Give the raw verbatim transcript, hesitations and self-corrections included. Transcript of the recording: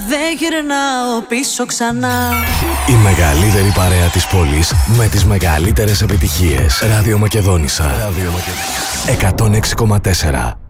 δεν γυρνάω πίσω ξανά. Η μεγαλύτερη παρέα της πόλης με τις μεγαλύτερες επιτυχίες. Ράδιο Μακεδόνισσα εκατόν έξι κόμμα τέσσερα.